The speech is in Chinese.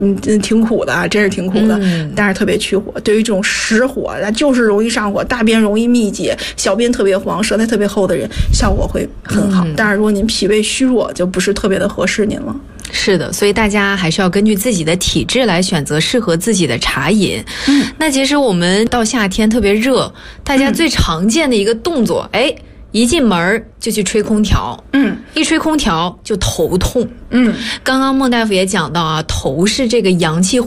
挺苦的啊，真是挺苦的，但是特别去火。对于这种实火，就是容易上火、大便容易秘结、小便特别黄、舌苔特别厚的人，效果会很好。但是如果您脾胃虚弱，就不是特别的合适您了。 是的，所以大家还是要根据自己的体质来选择适合自己的茶饮。那其实我们到夏天特别热，大家最常见的一个动作，一进门就去吹空调，一吹空调就头痛。刚刚孟大夫也讲到啊，头是这个阳气